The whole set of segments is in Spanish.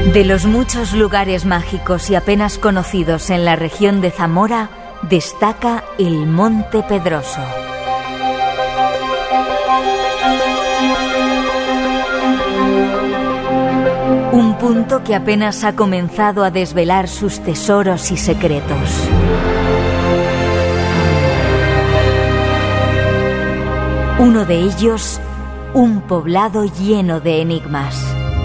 De los muchos lugares mágicos y apenas conocidos en la región de Zamora, destaca el Monte Pedroso. Un punto que apenas ha comenzado a desvelar sus tesoros y secretos. Uno de ellos, un poblado lleno de enigmas.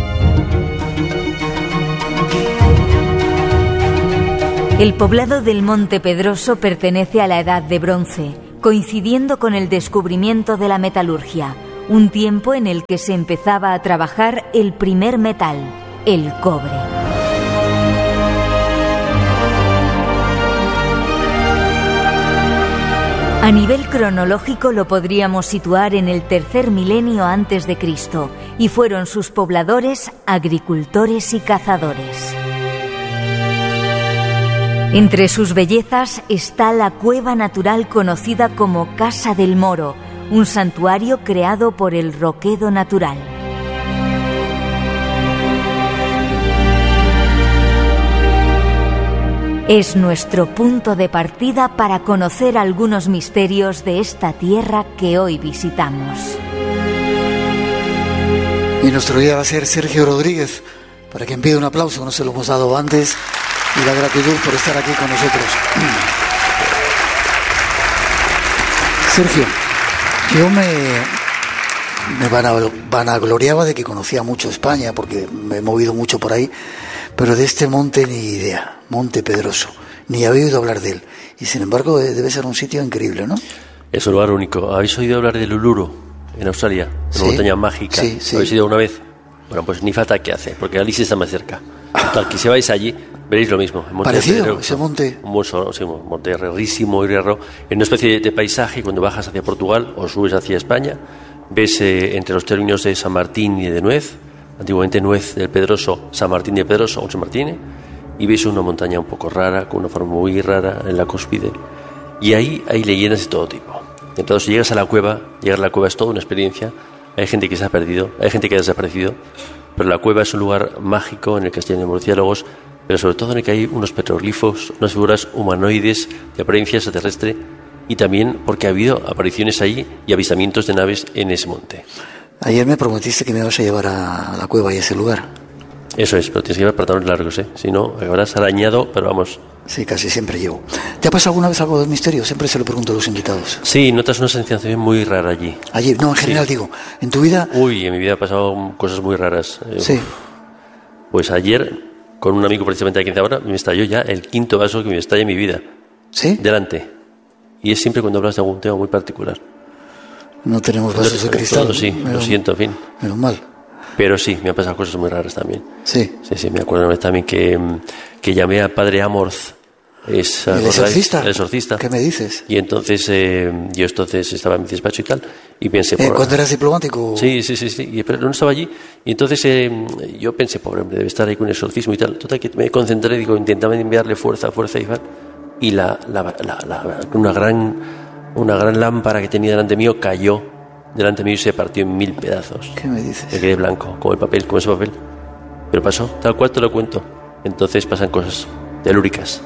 El poblado del Monte Pedroso pertenece a la Edad de Bronce, coincidiendo con el descubrimiento de la metalurgia, un tiempo en el que se empezaba a trabajar el primer metal, el cobre. A nivel cronológico lo podríamos situar en el tercer milenio antes de Cristo, y fueron sus pobladores agricultores y cazadores. Entre sus bellezas está la cueva natural conocida como Casa del Moro, un santuario creado por el Roquedo Natural. Es nuestro punto de partida para conocer algunos misterios de esta tierra que hoy visitamos. Y nuestro guía va a ser Sergio Rodríguez, para quien pida un aplauso, no se lo hemos dado antes, y la gratitud por estar aquí con nosotros. Sergio, yo me vanagloriaba de que conocía mucho España, porque me he movido mucho por ahí, pero de este monte ni idea, Monte Pedroso, ni había oído hablar de él. Y sin embargo debe ser un sitio increíble, ¿no? Es un lugar único. ¿Habéis oído hablar de Uluru, en Australia? Una montaña mágica. Sí, sí. ¿Habéis ido una vez? Bueno, pues ni falta que hace, porque Alice está más cerca. Tal que si vais allí, veréis lo mismo. ¿Parecido ese monte? Un monte rarísimo y raro, en una especie de paisaje. Cuando bajas hacia Portugal o subes hacia España, ves entre los términos de San Martín y de Nuez, antiguamente Nuez del Pedroso, San Martín de Pedroso o San Martín, y ves una montaña un poco rara, con una forma muy rara en la cúspide, y ahí hay leyendas de todo tipo. Entonces llegas a la cueva, llegar a la cueva es toda una experiencia. Hay gente que se ha perdido, hay gente que ha desaparecido, pero la cueva es un lugar mágico en el que tienen murciélagos, pero sobre todo en el que hay unos petroglifos, unas figuras humanoides de apariencia extraterrestre, y también porque ha habido apariciones ahí y avistamientos de naves en ese monte. Ayer me prometiste que me ibas a llevar a la cueva y a ese lugar. Eso es, pero tienes que llevar pantalones largos, ¿eh? Si no, acabarás arañado, pero vamos. Sí, casi siempre llevo. ¿Te ha pasado alguna vez algo de misterio? Siempre se lo pregunto a los invitados. Sí, notas una sensación muy rara allí. Allí, no, en general sí. Digo, ¿en tu vida? Uy, en mi vida ha pasado cosas muy raras. Sí. Pues ayer, con un amigo precisamente aquí en Zamora, me estalló ya el quinto vaso que me estalla en mi vida. ¿Sí? Delante. Y es siempre cuando hablas de algún tema muy particular. No tenemos vasos de cristal. Todo, sí, lo siento, en fin. Menos mal. Pero sí, me han pasado cosas muy raras también. Sí. Sí, me acuerdo una vez también que llamé al padre Amorth. ¿El exorcista? El exorcista. ¿Qué me dices? Y entonces, yo estaba en mi despacho y tal, y pensé... ¿Cuándo eras diplomático? Sí, pero no estaba allí. Y entonces yo pensé, pobre hombre, debe estar ahí con un exorcismo y tal. Total, que me concentré, intentaba enviarle fuerza y tal. Y una gran lámpara que tenía delante mío cayó delante mío y se partió en 1000 pedazos. ¿Qué me dices? Me quedé blanco, como ese papel. Pero pasó, tal cual te lo cuento. Entonces pasan cosas telúricas.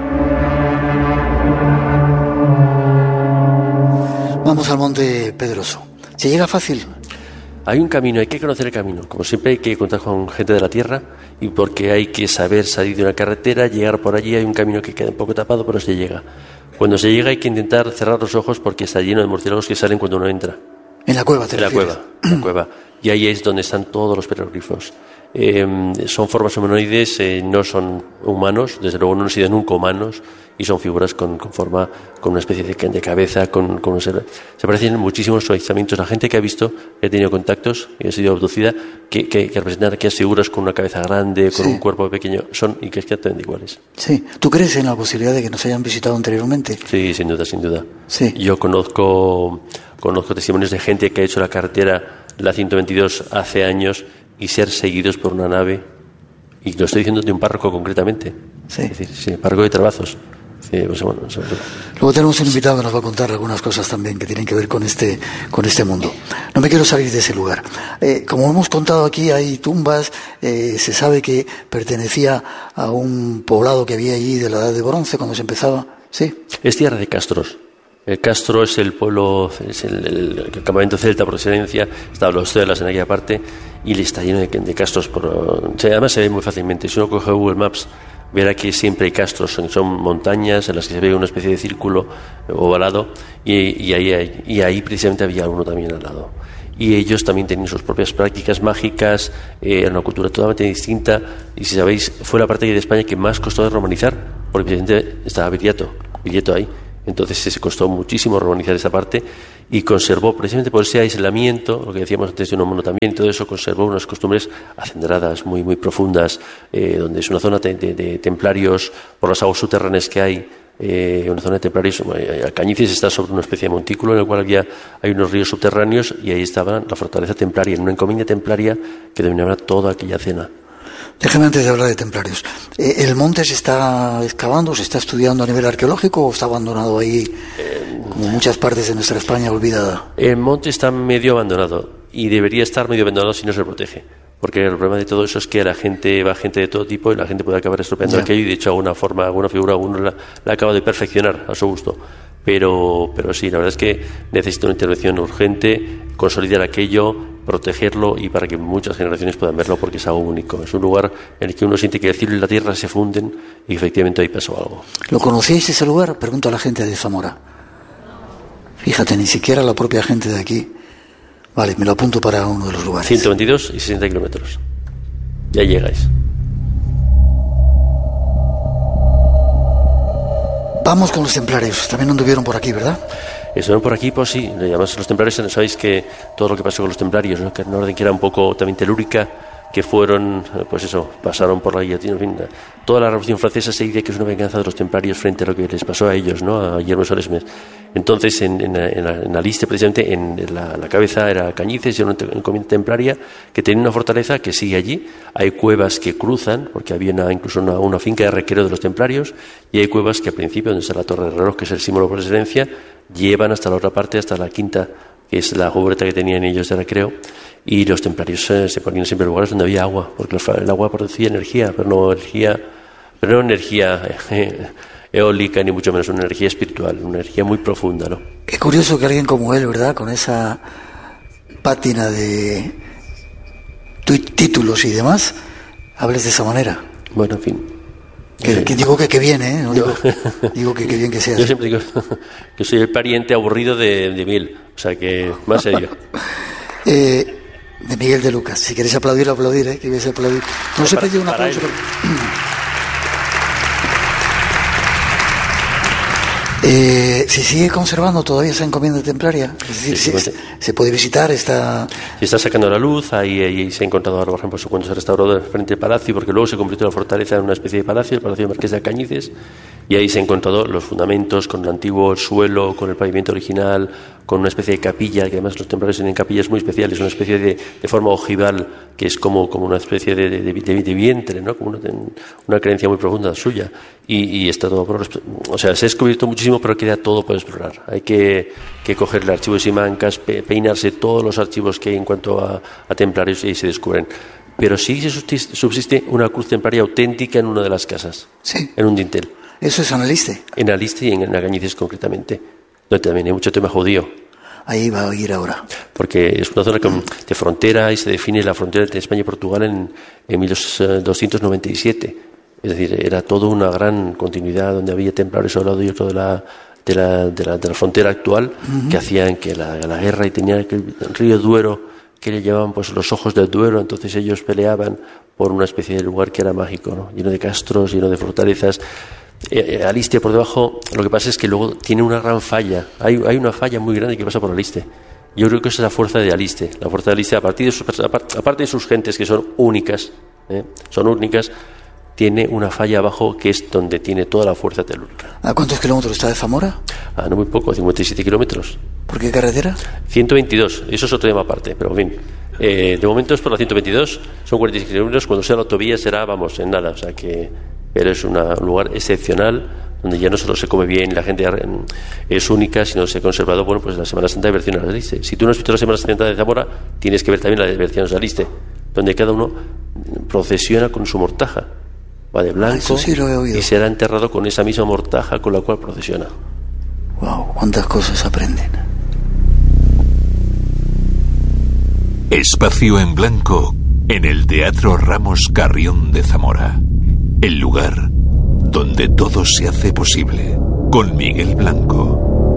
Vamos al Monte Pedroso. ¿Se llega fácil? Hay un camino, hay que conocer el camino. Como siempre hay que contar con gente de la tierra, y porque hay que saber salir de una carretera, llegar por allí. Hay un camino que queda un poco tapado, pero se llega. Cuando se llega hay que intentar cerrar los ojos porque está lleno de murciélagos que salen cuando uno entra. ¿En la cueva te refieres? En la cueva. Y ahí es donde están todos los petroglifos. Son formas humanoides, no son humanos, desde luego no han sido nunca humanos, y son figuras con forma, con una especie de cabeza, se parecen muchísimo los avistamientos. La gente que ha visto, que ha tenido contactos y ha sido abducida, que representan aquellas figuras con una cabeza grande, con un cuerpo pequeño, son y que es exactamente iguales. Sí. ¿Tú crees en la posibilidad de que nos hayan visitado anteriormente? Sí, sin duda. Sí. Yo conozco testimonios de gente que ha hecho la carretera, la 122, hace años, y ser seguidos por una nave, y lo estoy diciendo de un párroco concretamente. Sí. Es decir, párroco de Trabazos. Sí, pues bueno, luego tenemos un invitado que nos va a contar algunas cosas también que tienen que ver con este mundo. No me quiero salir de ese lugar. Como hemos contado aquí, hay tumbas, se sabe que pertenecía a un poblado que había allí de la Edad de Bronce cuando se empezaba. ¿Sí? Es tierra de castros. El castro es el pueblo, es el campamento celta por excelencia, estaban los celas en aquella parte y le está lleno de castros. Además se ve muy fácilmente. Si uno coge Google Maps, verá que siempre hay castros, son montañas en las que se ve una especie de círculo ovalado y ahí precisamente había uno también al lado. Y ellos también tenían sus propias prácticas mágicas, era una cultura totalmente distinta y si sabéis, fue la parte de España que más costó de romanizar, porque precisamente estaba Viriato ahí. Entonces se costó muchísimo romanizar esa parte y conservó, precisamente por ese aislamiento, lo que decíamos antes de un mono también, todo eso conservó unas costumbres acendradas, muy, muy profundas, donde es una zona de templarios por las aguas subterráneas que hay, una zona de templarios. Cañices está sobre una especie de montículo en el cual hay unos ríos subterráneos y ahí estaba la fortaleza templaria, en una encomienda templaria que dominaba toda aquella zona. Déjame antes de hablar de templarios. ¿El monte se está excavando, se está estudiando a nivel arqueológico o está abandonado ahí, como muchas partes de nuestra España olvidada? El monte está medio abandonado y debería estar medio abandonado si no se protege. Porque el problema de todo eso es que va gente de todo tipo y la gente puede acabar estropeando aquello y de hecho alguna figura uno la acaba de perfeccionar a su gusto. Pero sí, la verdad es que necesita una intervención urgente, consolidar aquello, protegerlo y para que muchas generaciones puedan verlo porque es algo único. Es un lugar en el que uno siente que el cielo y la tierra se funden y efectivamente ahí pasó algo. ¿Lo conocíais ese lugar? Pregunto a la gente de Zamora. Fíjate, ni siquiera la propia gente de aquí. Vale, me lo apunto para uno de los lugares. 122 y 60 kilómetros. Ya llegáis. Vamos con los templarios. También anduvieron por aquí, ¿verdad? Estuvieron por aquí, pues sí. Además, los templarios, sabéis que todo lo que pasó con los templarios, ¿no? Que en orden que era un poco también telúrica, que fueron, pues eso, pasaron por la guillotina. En fin, toda la Revolución Francesa se dice que es una venganza de los templarios frente a lo que les pasó a ellos, ¿no? A Guillermo Solesmes. Entonces, en la lista, precisamente, en la cabeza era Cañices, y era una encomienda templaria que tenía una fortaleza que sigue allí. Hay cuevas que cruzan, porque había incluso una finca de requero de los templarios, y hay cuevas que al principio, donde está la torre de reloj, que es el símbolo por excelencia, llevan hasta la otra parte, hasta la quinta, que es la jubreta que tenían ellos de recreo, y los templarios se ponían siempre en lugares donde había agua, porque el agua producía energía, pero no energía eólica, ni mucho menos una energía espiritual, una energía muy profunda, ¿no? Qué curioso que alguien como él, ¿verdad?, con esa pátina de títulos y demás, hables de esa manera. Bueno, en fin. Que digo que bien, ¿eh? No digo que bien que seas. Yo siempre digo que soy el pariente aburrido de Miguel, o sea que más serio. De Miguel de Lucas. Si queréis aplaudir, ¿eh? Que vais a aplaudir. No os he pedido un aplauso. ¿Se sigue conservando todavía esa encomienda templaria? Es decir, sí, ¿se puede visitar esta...? Se está sacando a la luz, ahí se ha encontrado ahora, por ejemplo, cuando se restauró frente al palacio, porque luego se convirtió la fortaleza en una especie de palacio, el Palacio de Marqués de Cañices, y ahí se han encontrado los fundamentos con el antiguo suelo, con el pavimento original, con una especie de capilla, que además los templarios tienen capillas muy especiales, una especie de forma ojival, que es como una especie de vientre, ¿no? Como una creencia muy profunda suya, y está todo o sea, se ha descubierto muchísimo, pero queda todo por explorar. Hay que coger el archivo de Simancas, peinarse todos los archivos que hay en cuanto a templarios y se descubren. Pero sí subsiste una cruz templaria auténtica en una de las casas, sí, en un dintel. ¿Eso es en Aliste? En Aliste y en Cañices concretamente, donde también hay mucho tema judío. Ahí va a ir ahora. Porque es una zona de frontera y se define la frontera entre España y Portugal en 1297. Es decir, era toda una gran continuidad donde había templarios a un lado y otro de la frontera actual, que hacían que la guerra, y tenía el río Duero, que le llamaban pues los ojos del Duero. Entonces ellos peleaban por una especie de lugar que era mágico, ¿no? Lleno de castros, lleno de fortalezas. Aliste por debajo, lo que pasa es que luego tiene una gran falla. Hay una falla muy grande que pasa por Aliste. Yo creo que esa es la fuerza de Aliste. La fuerza de Aliste, aparte de sus gentes que son únicas, tiene una falla abajo que es donde tiene toda la fuerza telúrica. ¿A cuántos kilómetros está de Zamora? No muy poco, 57 kilómetros. ¿Por qué carretera? 122, eso es otro tema aparte, pero en fin. De momento es por la 122, son 46 kilómetros, cuando sea la autovía será, en nada, o sea que... Pero es un lugar excepcional, donde ya no solo se come bien, la gente es única, sino se ha conservado, bueno, pues la Semana Santa de Bercianos de Aliste. Si tú no has visto la Semana Santa de Zamora, tienes que ver también la de Bercianos de Aliste, donde cada uno procesiona con su mortaja, va de blanco, sí lo he oído, y será enterrado con esa misma mortaja con la cual procesiona. Wow, cuántas cosas aprenden. Espacio en blanco en el Teatro Ramos Carrión de Zamora, el lugar donde todo se hace posible, con Miguel Blanco.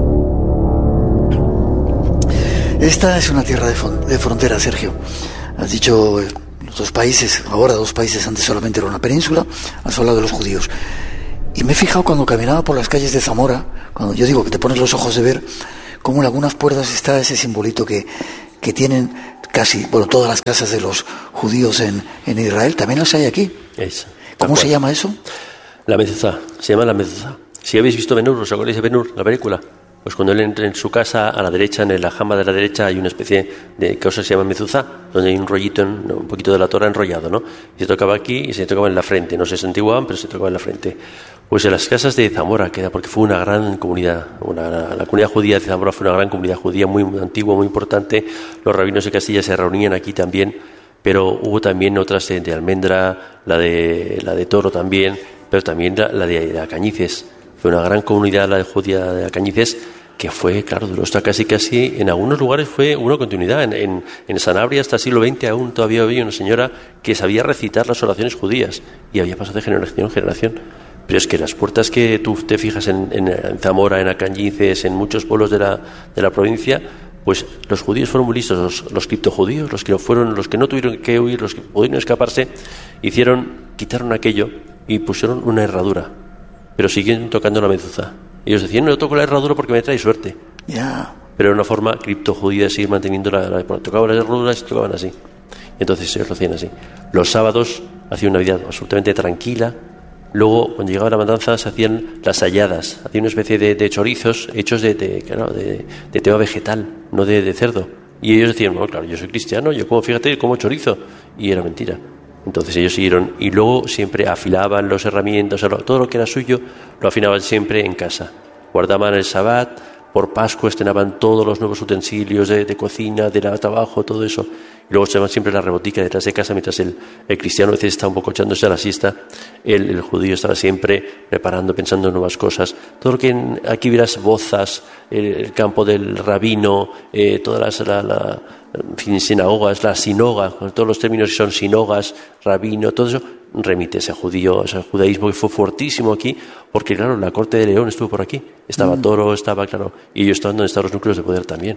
Esta es una tierra de frontera, Sergio. Has dicho los dos países, ahora dos países, antes solamente era una península. Has hablado de los judíos. Y me he fijado cuando caminaba por las calles de Zamora, cuando yo digo que te pones los ojos de ver, cómo en algunas puertas está ese simbolito que tienen casi, bueno, todas las casas de los judíos en Israel, también las hay aquí. ¿Cómo se llama eso? La mezuzá, se llama la mezuzá. Si habéis visto Ben-Hur, ¿os acordáis de Ben-Hur, la película? Pues cuando él entra en su casa, a la derecha, en la jama de la derecha, hay una especie de cosa que se llama mezuzá, donde hay un rollito, un poquito de la Torah enrollado, ¿no? Y se tocaba aquí y se tocaba en la frente. No se santiguaban, pero se tocaba en la frente. Pues en las casas de Zamora queda, porque fue una gran comunidad. La comunidad judía de Zamora fue una gran comunidad judía, muy antigua, muy importante. Los rabinos de Castilla se reunían aquí también, pero hubo también otras de almendra, la de toro también, pero también la de Acañices. Fue una gran comunidad la de judía de Acañices, que fue, claro, duró hasta casi, en algunos lugares fue una continuidad. En Sanabria hasta el siglo XX aún todavía había una señora que sabía recitar las oraciones judías y había pasado de generación en generación. Pero es que las puertas que tú te fijas en Zamora, en Acañices, en muchos pueblos de la provincia, pues los judíos fueron muy listos, los criptojudíos, los que no tuvieron que huir, los que pudieron escaparse, quitaron aquello y pusieron una herradura, pero siguen tocando la mezuzá. Ellos decían, no toco la herradura porque me trae suerte. Pero era una forma criptojudía de seguir manteniendo tocaban las herraduras y tocaban así. Entonces ellos lo hacían así. Los sábados hacían una vida absolutamente tranquila. Luego, cuando llegaba la matanza, se hacían las halladas. Hacían una especie de chorizos hechos de tema vegetal, no de cerdo. Y ellos decían, bueno, claro, yo soy cristiano, yo como chorizo. Y era mentira. Entonces ellos siguieron, y luego siempre afilaban los herramientas, todo lo que era suyo lo afinaban siempre en casa. Guardaban el Sabbat, por Pascua estrenaban todos los nuevos utensilios de cocina, de trabajo, todo eso. Y luego se llama siempre la rebotica detrás de casa, mientras el cristiano a veces está un poco echándose a la siesta, el judío estaba siempre preparando, pensando en nuevas cosas. Todo lo que aquí verás, Bozas, el campo del rabino, todas sinagogas, la sinoga, con todos los términos que son sinogas, rabino, todo eso remite a ese judaísmo que fue fuertísimo aquí, porque claro, la corte de León estuvo por aquí, estaba Toro, estaba, claro, y ellos estaban donde están los núcleos de poder también.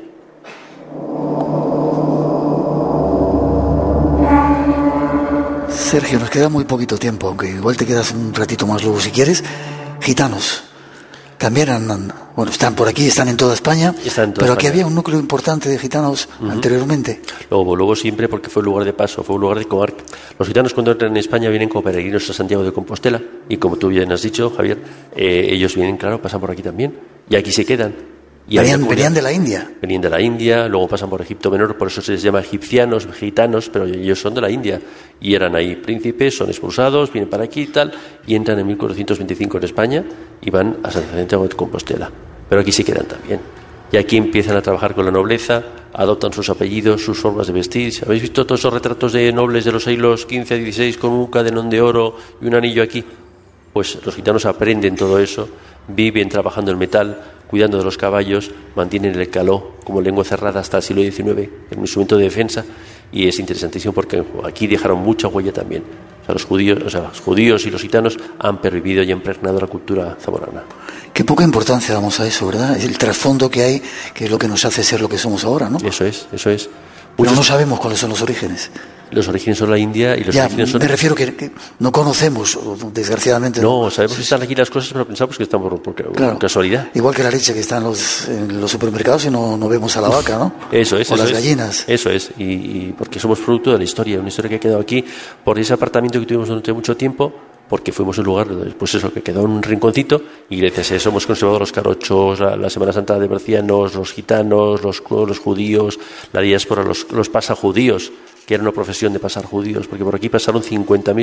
Sergio, nos queda muy poquito tiempo, aunque igual te quedas un ratito más luego si quieres. Gitanos también están por aquí, están en toda España, pero aquí había un núcleo importante de gitanos anteriormente. Luego siempre, porque fue un lugar de paso, fue un lugar de comarca. Los gitanos cuando entran en España vienen como peregrinos a Santiago de Compostela, y como tú bien has dicho, Javier, ellos vienen, claro, pasan por aquí también, y aquí se quedan. Venían de la India. Venían de la India, luego pasan por Egipto Menor, por eso se les llama egipcianos, gitanos, pero ellos son de la India. Y eran ahí príncipes, son expulsados, vienen para aquí y tal, y entran en 1425 en España y van a Santiago de Compostela. Pero aquí se quedan también. Y aquí empiezan a trabajar con la nobleza, adoptan sus apellidos, sus formas de vestir. ¿Habéis visto todos esos retratos de nobles de los siglos XV a XVI con un cadenón de oro y un anillo aquí? Pues los gitanos aprenden todo eso, viven trabajando el metal, cuidando de los caballos, mantienen el caló como lengua cerrada hasta el siglo XIX, el instrumento de defensa, y es interesantísimo porque aquí dejaron mucha huella también. Los judíos y los gitanos han pervivido y han impregnado la cultura zamorana. Qué poca importancia damos a eso, ¿verdad? Es el trasfondo que hay, que es lo que nos hace ser lo que somos ahora, ¿no? Eso es. Pero no sabemos cuáles son los orígenes. Los orígenes son la India y los orígenes son... Me refiero que no conocemos, desgraciadamente. No, sabemos que están aquí las cosas, pero pensamos que están por casualidad. Igual que la leche que está en los supermercados y no vemos a la vaca, ¿no? Eso es. O las gallinas. Eso es, y porque somos producto de la historia, una historia que ha quedado aquí por ese apartamento que tuvimos durante mucho tiempo, porque fuimos un lugar, pues eso, que quedó en un rinconcito, y gracias a eso hemos conservado los carochos, la Semana Santa de Bercianos, los gitanos, los judíos, la diáspora, los pasajudíos, que era una profesión de pasar judíos, porque por aquí pasaron 50.000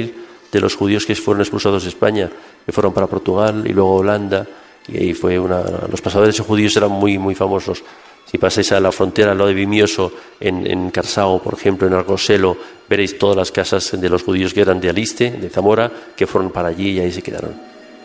de los judíos que fueron expulsados de España, que fueron para Portugal y luego Holanda, y ahí fue los pasadores judíos eran muy, muy famosos. Si pasáis a la frontera, al lado de Vimioso, en Carsao, por ejemplo, en Argoselo, veréis todas las casas de los judíos que eran de Aliste, de Zamora, que fueron para allí y ahí se quedaron.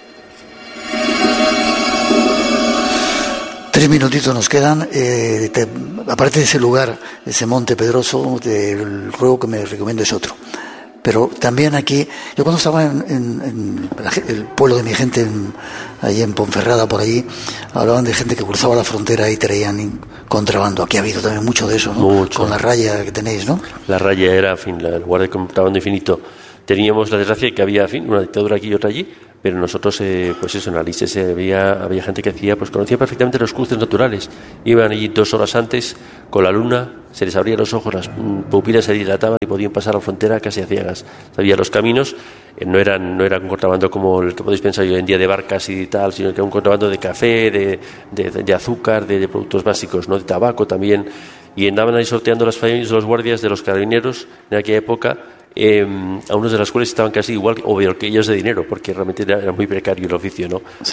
3 minutitos nos quedan. Aparte de ese lugar, ese Monte Pedroso, el ruego que me recomiendes otro. Pero también aquí, yo cuando estaba en el pueblo de mi gente, allí en Ponferrada, por allí, hablaban de gente que cruzaba la frontera y traían contrabando. Aquí ha habido también mucho de eso, ¿no? Mucho. Con la raya que tenéis, ¿no? La raya era, en fin, el lugar de contrabando infinito. Teníamos la desgracia de que había, en fin, una dictadura aquí y otra allí, pero nosotros, pues eso, en Aliste había gente que conocía perfectamente los cruces naturales. Iban allí 2 horas antes, con la luna, se les abrían los ojos, las pupilas se dilataban y podían pasar la frontera casi a ciegas. Sabían los caminos, no era un contrabando como el que podéis pensar hoy en día de barcas y tal, sino que era un contrabando de café, de azúcar, de productos básicos, ¿no? De tabaco también. Y andaban ahí sorteando las familias de los guardias de los carabineros en aquella época, a unos de las cuales estaban casi igual o peor que ellos de dinero, porque realmente era muy precario el oficio, ¿no? Sí.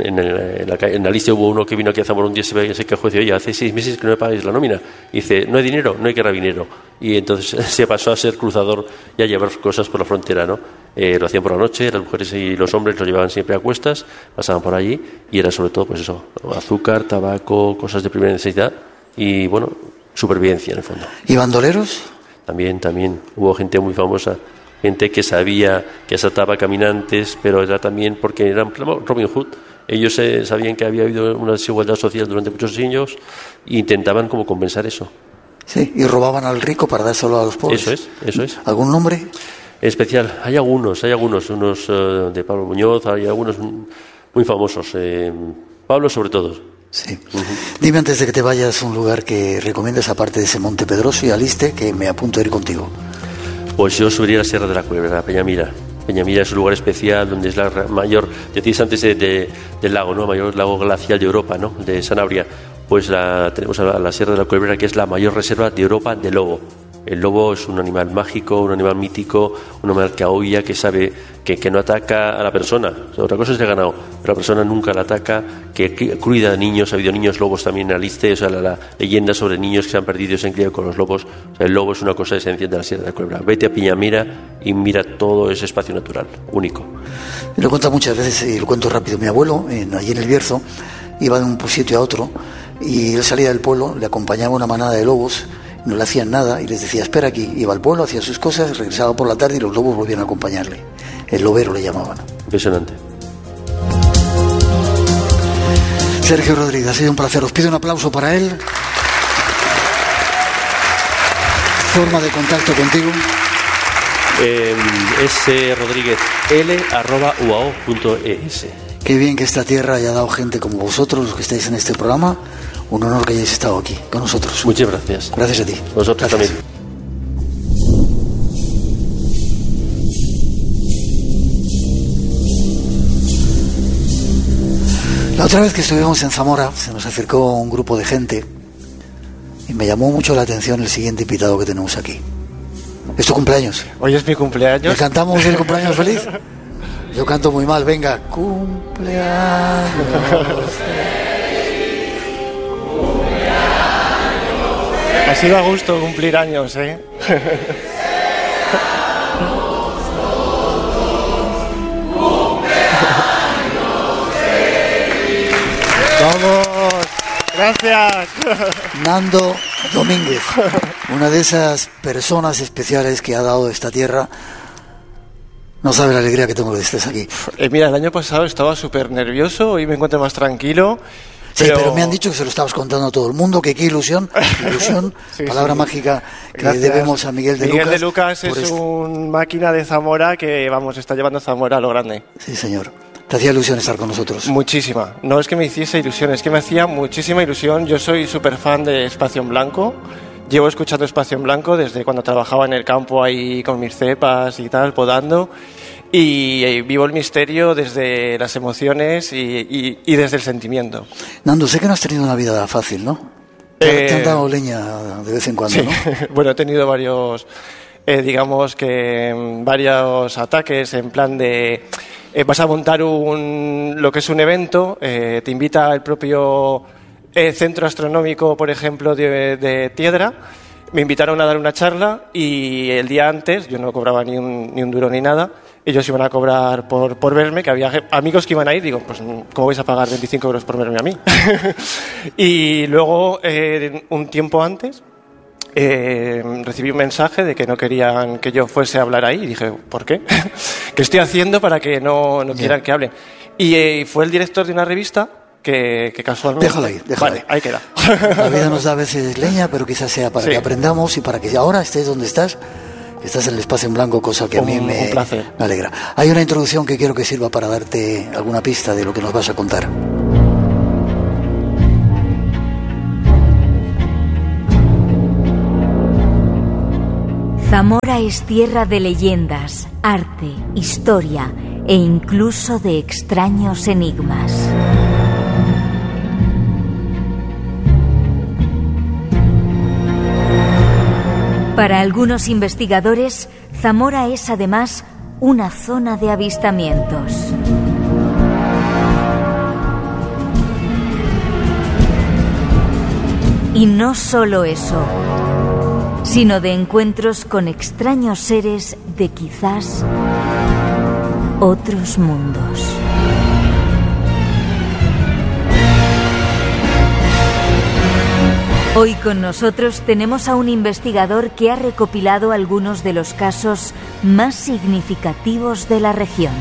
En la lista hubo uno que vino aquí a Zamora un día, se quejó y dice: oye, hace 6 meses que no me pagáis la nómina. Y dice: no hay dinero, no hay carabinero. Y entonces se pasó a ser cruzador y a llevar cosas por la frontera, ¿no? Lo hacían por la noche, las mujeres y los hombres lo llevaban siempre a cuestas, pasaban por allí y era sobre todo, pues eso, azúcar, tabaco, cosas de primera necesidad y, bueno, supervivencia en el fondo. ¿Y bandoleros? También hubo gente muy famosa, gente que sabía que asaltaba caminantes, pero era también porque eran Robin Hood. Ellos sabían que había habido una desigualdad social durante muchos años e intentaban como compensar eso. Sí, y robaban al rico para dárselo a los pobres. Eso es. ¿Algún nombre? En especial, hay algunos, unos de Pablo Muñoz, hay algunos muy famosos, Pablo sobre todo. Sí. Dime antes de que te vayas un lugar que recomiendas aparte de ese Monte Pedroso y Aliste, que me apunto a ir contigo. Pues yo subiría a la Sierra de la Culebra, Peñamira. Peñamira es un lugar especial donde es la mayor, decís antes del lago, ¿no? Mayor lago glacial de Europa, ¿no? De Sanabria. Pues tenemos a la Sierra de la Culebra, que es la mayor reserva de Europa de lobo. El lobo es un animal mágico, un animal mítico, un animal que aúlla, que sabe que no ataca a la persona. Otra cosa es el ganado, pero la persona nunca la ataca, que cuida a niños. Ha habido niños lobos también en Aliste, o sea, la leyenda sobre niños que se han perdido y se han criado con los lobos. O sea, el lobo es una cosa esencial de la Sierra de la Culebra. Vete a Peñamira y mira todo ese espacio natural, único. Lo cuento muchas veces y lo cuento rápido. Mi abuelo, allí en El Bierzo, iba de un sitio a otro y él salía del pueblo, le acompañaba una manada de lobos. No le hacían nada y les decía: espera aquí. Iba al pueblo, hacía sus cosas, regresaba por la tarde y los lobos volvían a acompañarle. El lobero le llamaban. Impresionante. Sergio Rodríguez, ha sido un placer. Os pido un aplauso para él. Forma de contacto contigo. Es rodríguezl@uao.es. Qué bien que esta tierra haya dado gente como vosotros, los que estáis en este programa. Un honor que hayáis estado aquí con nosotros. Muchas gracias. Gracias a ti. Vosotros gracias. También. La otra vez que estuvimos en Zamora se nos acercó un grupo de gente y me llamó mucho la atención el siguiente invitado que tenemos aquí. ¿Es tu cumpleaños? Hoy es mi cumpleaños. ¿Le cantamos el cumpleaños feliz? Yo canto muy mal, venga. Cumpleaños. Ha sido a gusto cumplir años, ¿eh? ¡Vamos! ¡Gracias! Nando Domínguez, una de esas personas especiales que ha dado esta tierra. No sabe la alegría que tengo de que estés aquí. Mira, el año pasado estaba súper nervioso, hoy me encuentro más tranquilo. Sí, pero me han dicho que se lo estabas contando a todo el mundo, que qué ilusión, sí, palabra mágica que gracias. Debemos a Miguel de Lucas. Miguel de Lucas es un máquina de Zamora que, vamos, está llevando a Zamora a lo grande. Sí, señor. ¿Te hacía ilusión estar con nosotros? Muchísima. No es que me hiciese ilusión, es que me hacía muchísima ilusión. Yo soy súper fan de Espacio en Blanco. Llevo escuchando Espacio en Blanco desde cuando trabajaba en el campo ahí con mis cepas y tal, podando. Y vivo el misterio desde las emociones y desde el sentimiento. Nando, sé que no has tenido una vida fácil, ¿no? Te han dado leña de vez en cuando, sí. ¿no? Bueno, he tenido varios digamos que varios ataques en plan de vas a montar lo que es un evento, te invita el propio centro astronómico, por ejemplo, de Tiedra. Me invitaron a dar una charla y el día antes, yo no cobraba ni un duro ni nada, ellos iban a cobrar por verme, que había amigos que iban a ir, digo, pues ¿cómo vais a pagar 25 euros por verme a mí? Y luego, un tiempo antes, recibí un mensaje de que no querían que yo fuese a hablar ahí y dije, ¿por qué? ¿Qué estoy haciendo para que no quieran que hable? Y fue el director de una revista que casualmente... Déjalo ahí. Vale, ahí queda. La vida nos da a veces leña, pero quizás sea para que aprendamos y para que ahora estés donde estás en el espacio en blanco, cosa que a mí me alegra. Hay una introducción que quiero que sirva para darte alguna pista de lo que nos vas a contar. Zamora es tierra de leyendas, arte, historia e incluso de extraños enigmas. Para algunos investigadores, Zamora es además una zona de avistamientos. Y no solo eso, sino de encuentros con extraños seres de quizás otros mundos. Hoy con nosotros tenemos a un investigador que ha recopilado algunos de los casos más significativos de la región.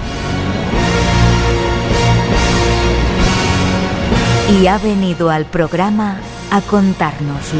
Y ha venido al programa a contárnoslo.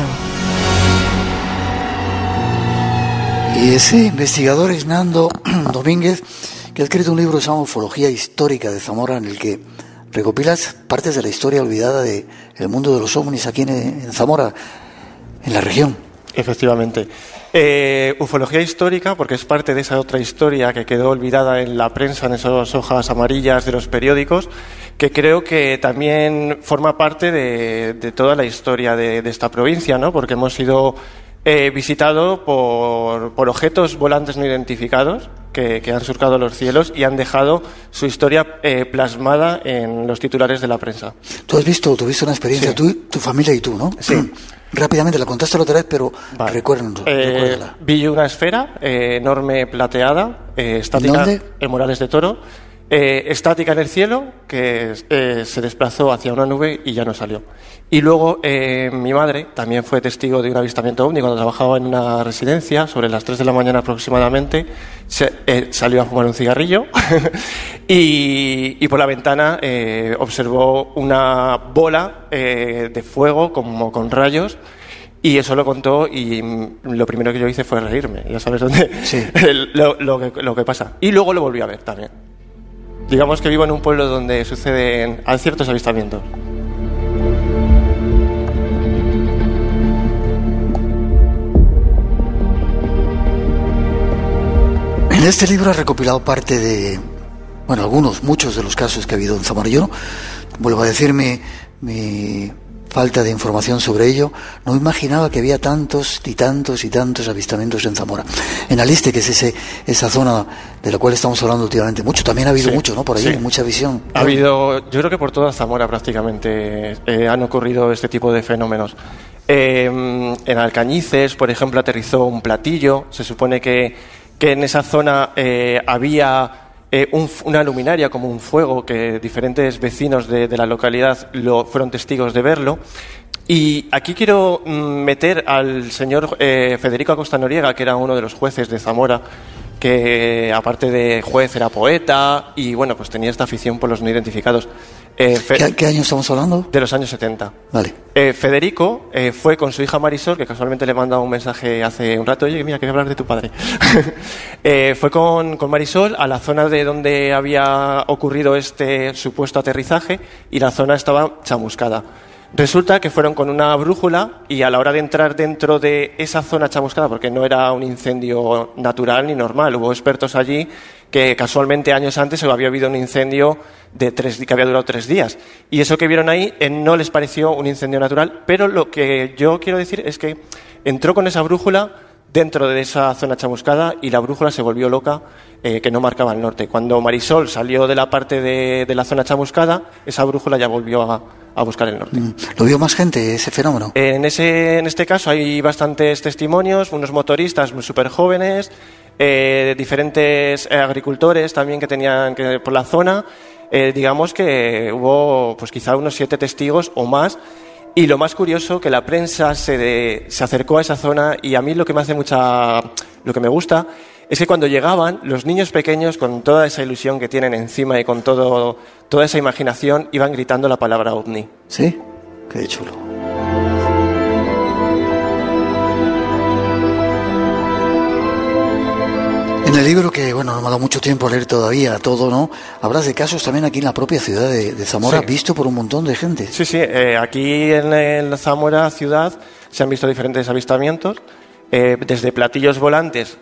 Y ese investigador es Nando Domínguez, que ha escrito un libro llamado Ufología Histórica de Zamora, en el que recopilas partes de la historia olvidada del mundo de los ovnis aquí en Zamora, en la región. Efectivamente. Ufología histórica, porque es parte de esa otra historia que quedó olvidada en la prensa, en esas hojas amarillas de los periódicos, que creo que también forma parte de toda la historia de esta provincia, ¿no? Porque hemos sido visitados por objetos volantes no identificados que han surcado los cielos y han dejado su historia plasmada en los titulares de la prensa. Tuviste una experiencia, sí. Tú, tu familia y tú, ¿no? Sí. Rápidamente, la contaste la otra vez, pero vale. Recuérdala. Vi una esfera enorme plateada, estática, ¿Dónde? En Morales de Toro, estática en el cielo, que se desplazó hacia una nube y ya no salió. Y luego mi madre también fue testigo de un avistamiento ovni cuando trabajaba en una residencia, sobre las 3 de la mañana aproximadamente, salió a fumar un cigarrillo y por la ventana observó una bola de fuego como con rayos. Y eso lo contó y lo primero que yo hice fue reírme. Ya sabes dónde sí. lo que pasa. Y luego lo volví a ver también. Digamos que vivo en un pueblo donde suceden ciertos avistamientos. En este libro has recopilado parte de, muchos de los casos que ha habido en Zamora. Yo, vuelvo a decir mi falta de información sobre ello, no imaginaba que había tantos y tantos y tantos avistamientos en Zamora. En Aliste, que es esa zona de la cual estamos hablando últimamente mucho, también ha habido mucho, ¿no? Por ahí, mucha visión. Ha habido, yo creo que por toda Zamora prácticamente han ocurrido este tipo de fenómenos. En Alcañices, por ejemplo, aterrizó un platillo. Se supone que en esa zona había una luminaria, como un fuego, que diferentes vecinos de la localidad fueron testigos de verlo. Y aquí quiero meter al señor Federico Acosta Noriega, que era uno de los jueces de Zamora, que aparte de juez era poeta y bueno, pues tenía esta afición por los no identificados. ¿Qué año estamos hablando? De los años 70. Vale. Federico fue con su hija Marisol, que casualmente le he mandado un mensaje hace un rato. Oye, mira, quería hablar de tu padre. Fue con Marisol a la zona de donde había ocurrido este supuesto aterrizaje y la zona estaba chamuscada. Resulta que fueron con una brújula y a la hora de entrar dentro de esa zona chamuscada, porque no era un incendio natural ni normal, hubo expertos allí que casualmente años antes había habido un incendio que había durado 3 días. Y eso que vieron ahí no les pareció un incendio natural, pero lo que yo quiero decir es que entró con esa brújula dentro de esa zona chamuscada y la brújula se volvió loca, que no marcaba el norte. Cuando Marisol salió de la parte de la zona chamuscada, esa brújula ya volvió a buscar el norte. ¿Lo vio más gente, ese fenómeno? En este caso hay bastantes testimonios, unos motoristas súper jóvenes, diferentes agricultores también que tenían por la zona. Digamos que hubo pues quizá unos 7 testigos o más. Y lo más curioso, que la prensa se acercó a esa zona, y a mí lo que me gusta es que cuando llegaban, los niños pequeños, con toda esa ilusión que tienen encima y con toda esa imaginación, iban gritando la palabra ovni. ¿Sí? Qué chulo. En el libro, que bueno, no me ha dado mucho tiempo a leer todavía todo, ¿no? Hablas de casos también aquí en la propia ciudad de Zamora, sí, visto por un montón de gente. Sí, aquí en Zamora ciudad se han visto diferentes avistamientos, desde platillos volantes